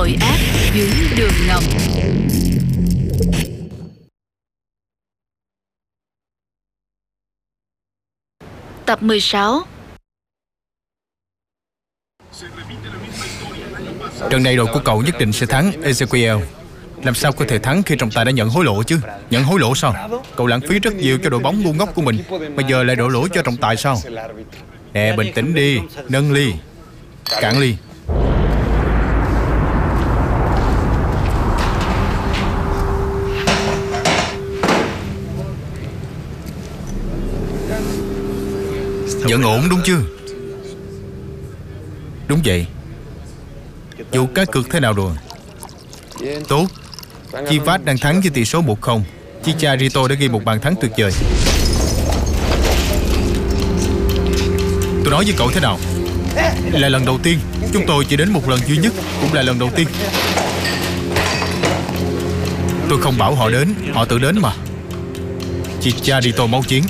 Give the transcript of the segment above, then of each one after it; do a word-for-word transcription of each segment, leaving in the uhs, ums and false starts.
Tội ác dưới đường ngầm. Tập mười sáu. Trận này đội của cậu nhất định sẽ thắng, Ezequiel. Làm sao có thể thắng khi trọng tài đã nhận hối lộ chứ? Nhận hối lộ sao? Cậu lãng phí rất nhiều cho đội bóng ngu ngốc của mình, bây giờ lại đổ lỗi cho trọng tài sao? Nè, bình tĩnh đi, nâng ly, cạn ly. Vẫn ổn đúng chưa? Đúng vậy. Vụ cá cược thế nào rồi? Tốt. Chivas đang thắng với tỷ số một không. Chicharito đã ghi một bàn thắng tuyệt vời. Tôi nói với cậu thế nào? Là lần đầu tiên. Chúng tôi chỉ đến một lần duy nhất, cũng là lần đầu tiên. Tôi không bảo họ đến, họ tự đến mà. Chicharito máu chiến.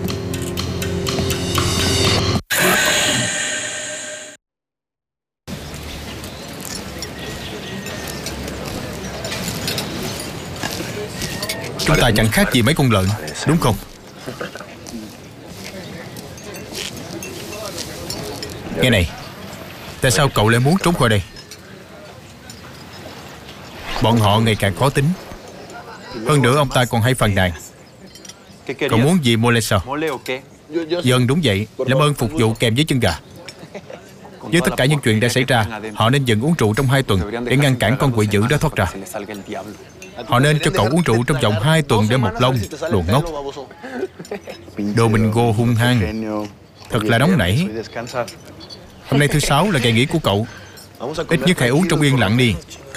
Chúng ta chẳng khác gì mấy con lợn, đúng không? Nghe này, tại sao cậu lại muốn trốn khỏi đây? Bọn họ ngày càng khó tính. Hơn nữa ông ta còn hay phàn nàn. Cậu muốn gì Mole sao? Dân đúng vậy, làm ơn phục vụ kèm với chân gà. Với tất cả những chuyện đã xảy ra, họ nên dừng uống rượu trong hai tuần để ngăn cản con quỷ dữ đó thoát ra. Họ nên cho cậu uống rượu trong vòng hai tuần để một lông. Đồ ngốc. Domingo hung hăng. Thật là nóng nảy. Hôm nay thứ sáu là ngày nghỉ của cậu. Ít nhất hãy uống trong yên lặng đi.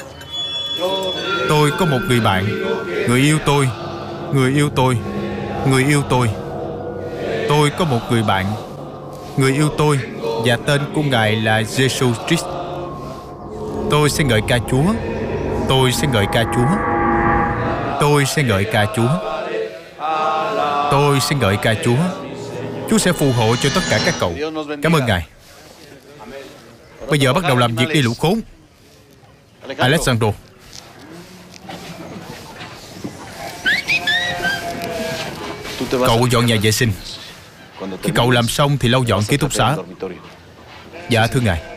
Tôi có một người bạn. Người yêu tôi. Người yêu tôi. Người yêu tôi. Tôi có một người bạn. Người yêu tôi. Và tên của ngài là Jesus Christ. Tôi sẽ ngợi ca Chúa. Tôi sẽ ngợi ca Chúa. Tôi sẽ ngợi ca Chúa. Tôi sẽ ngợi ca Chúa. Chúa sẽ phù hộ cho tất cả các cậu. Cảm ơn ngài. Bây giờ bắt đầu làm việc đi lũ khốn. Alessandro. Cậu dọn nhà vệ sinh. Khi cậu làm xong thì lau dọn ký túc xá. Dạ thưa ngài.